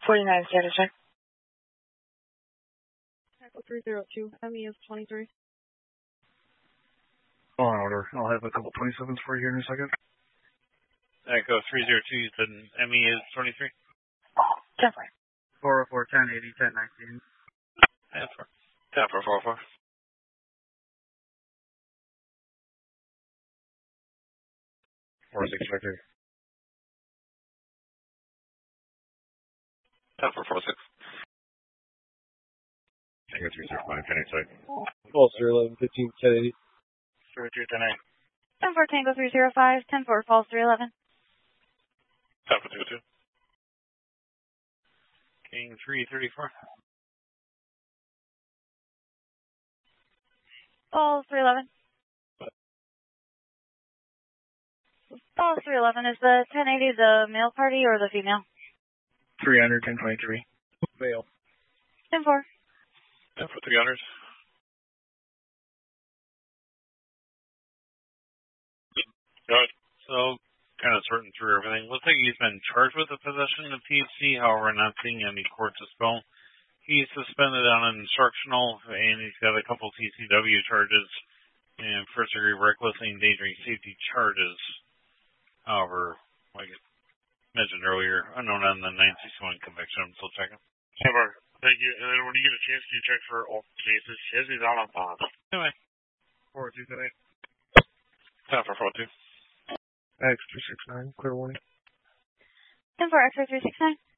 49 status check. Echo 302, ME is 23. On order. I'll have a couple 27s for you here in a second. Echo 302, you said ME is 23? 10-4. 404, 1080, 1019. 10-4. 10-4, 4-4. Or is expected? 10-4, 4-6. Tango 305, Phoenix site. False 311, 15, 1080. 3-2, 10-8. 10-4 Tango 305, 10-4 False 311. 10-4, 2-2. King 334. False 311. False 311, is the 1080 the male party or the female? 300, 1023. Male. 10-4. 10-4, 300. Good. So, kind of sorting through everything. Looks like he's been charged with the possession of THC, however, not seeing any court dispel. He's suspended on an instructional, and he's got a couple TCW charges and first-degree recklessly endangering safety charges. However, like I mentioned earlier, unknown on the 961 conviction. I'm still checking. Never. Thank you. And then when you get a chance, you check for all cases. His is out on bond. Anyway. 4-2 today. 10-4, 4-2. X369, clear warning. 10-4 X-ray 369.